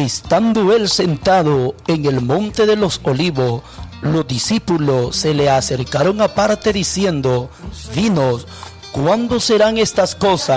Estando él sentado en el monte de los olivos, los discípulos se le acercaron aparte diciendo: Dinos, ¿cuándo serán estas cosas?